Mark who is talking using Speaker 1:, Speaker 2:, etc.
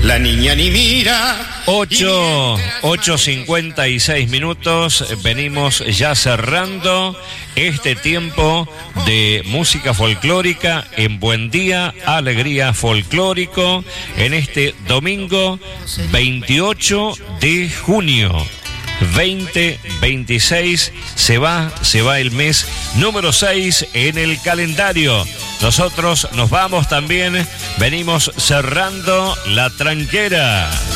Speaker 1: La niña ni mira.
Speaker 2: 8:56 minutos. Venimos ya cerrando este tiempo de música folclórica en Buen Día, Alegría Folclórico, en este domingo 28 de junio 2026. Se va el mes número 6 en el calendario. Nosotros nos vamos también, venimos cerrando la tranquera.